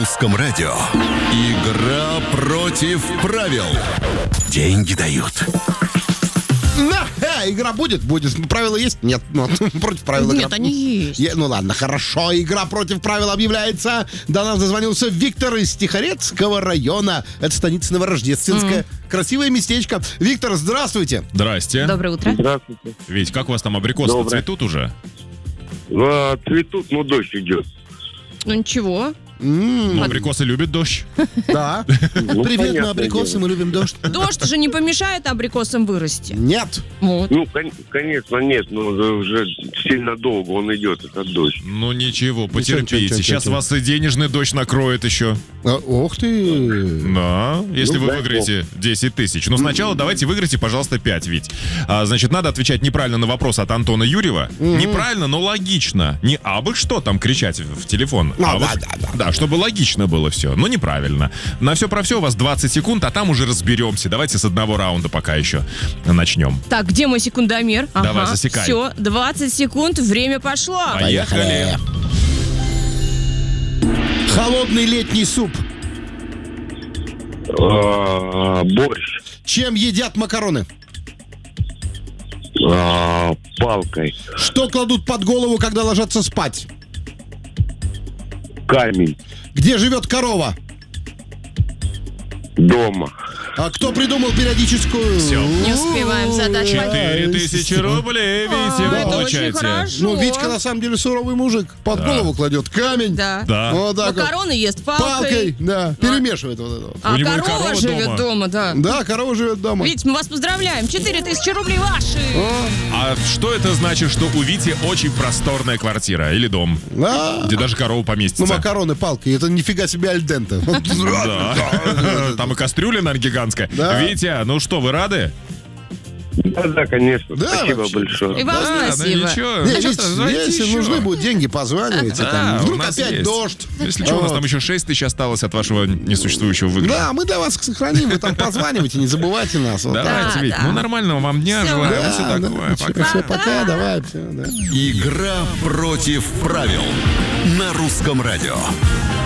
Русском радио. Игра против правил. Деньги дают. Игра будет? Будет. Правила есть? Нет. Против правил. Нет, они есть. Ну ладно, хорошо. Игра против правил объявляется. До нас дозвонился Виктор из Тихорецкого района. Это станица Новорождественская. Красивое местечко. Виктор, здравствуйте. Здрасте. Доброе утро. Здравствуйте. Ведь как у вас там абрикосы цветут уже? Цветут, но дождь идет. Ну ничего. Ну, абрикосы любят дождь. Да. Привет, мы абрикосы, мы любим дождь. Дождь же не помешает абрикосам вырасти. Нет. Вот. Ну, конечно, нет, но уже сильно долго он идет, этот дождь. Ну ничего, потерпите. Ничего. Сейчас вас и денежный дождь накроет еще. Ох ты. Да, если вы дай выиграете 10 тысяч. Но сначала давайте выиграйте, пожалуйста, 5, ведь. Значит, надо отвечать неправильно на вопрос от Антона Юрьева. Неправильно, но логично. Не абы что там кричать в телефон. Да, чтобы логично было все. Но неправильно. На все про все у вас 20 секунд, а там уже разберемся. Давайте с одного раунда пока еще начнем. Так, где мой секундомер? Давай, засекай. Все, 20 секунд, время пошло. Поехали. Холодный летний суп. Борщ. Чем едят макароны? Палкой. Что кладут под голову, когда ложатся спать? Камень. Где живет корова? Дома. А кто придумал периодическую? Всё. Не успеваем задать. 4000 рублей, видите, вы Это очень получаете. хорошо. Ну, Витька на самом деле суровый мужик. Под голову кладет камень. Да. Да. Вот так вот. Макароны ест палкой. Палкой, да. Перемешивает вот это вот. А У него и корова корова живет дома. дома, да. Да, корова живет дома. Вить, мы вас поздравляем. 4000 рублей ваши. А что это значит, что у Вити очень просторная квартира или дом, Да. где даже корова Ну, поместится? макароны палкой. Это нифига себе альденте. Да. Там и кастрюля, наверное, гигантская. Да. Витя, ну что, вы рады? Да, конечно. Да, Спасибо вообще. большое. И вам спасибо. ничего. Не, Что-то звоните если еще. нужны будут деньги, позванивайте. Да, там. у Вдруг нас опять есть. дождь. Если что, у нас Вот. там еще 6 тысяч осталось от вашего несуществующего выигрыша. Да, мы для вас сохраним. Вы там позванивайте, не забывайте нас. Вот так. Давайте, Да, Вить, да. ну нормального вам дня, Всё. желаем, Да, все да. такое. Пока. Все, пока, давай. Все, да. Игра против правил. На Русском радио.